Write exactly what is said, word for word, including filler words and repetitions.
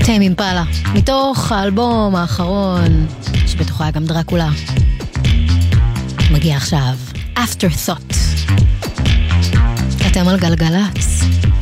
טיים אימפלה, מתוך האלבום האחרון, שבתוכו היה גם דרקולה. מגיע עכשיו, Afterthought. אתם על גלגלץ.